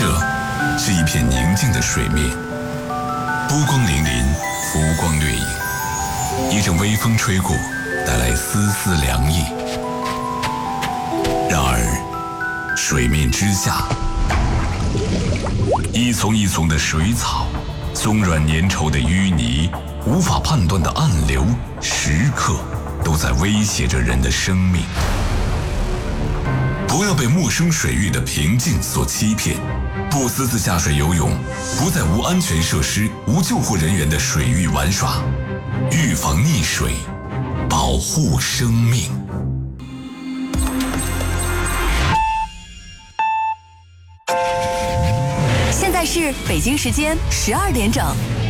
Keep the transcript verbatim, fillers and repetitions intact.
这是一片宁静的水面，波光粼粼，浮光掠影。一阵微风吹过，带来丝丝凉意。然而，水面之下，一丛一丛的水草，松软粘稠的淤泥，无法判断的暗流，时刻都在威胁着人的生命。不要被陌生水域的平静所欺骗，不私自下水游泳，不在无安全设施、无救护人员的水域玩耍，预防溺水，保护生命。 现在是北京时间十二点整。